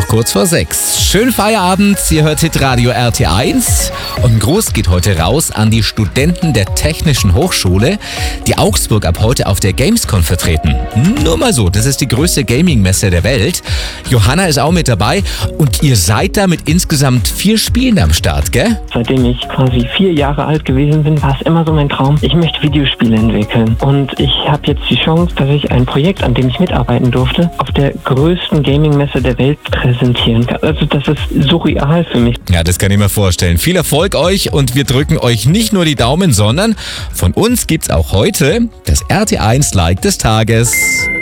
noch kurz vor 6. Schönen Feierabend, ihr hört Hitradio RT1. Und ein Gruß geht heute raus an die Studenten der Technischen Hochschule, die Augsburg ab heute auf der Gamescom vertreten. Nur mal so, das ist die größte Gaming-Messe der Welt. Johanna ist auch mit dabei und ihr seid da mit insgesamt 4 Spielen am Start, gell? Seitdem ich quasi 4 Jahre alt gewesen bin, war es immer so mein Traum, ich möchte Videospiele entwickeln. Und ich habe jetzt die Chance, dass ich ein Projekt, an dem ich mitarbeiten durfte, auf der größten Gaming-Messe der Welt präsentieren kann. Also das ist surreal für mich. Ja, das kann ich mir vorstellen. Viel Erfolg euch und wir drücken euch nicht nur die Daumen, sondern von uns gibt's auch heute das RT1 Like des Tages.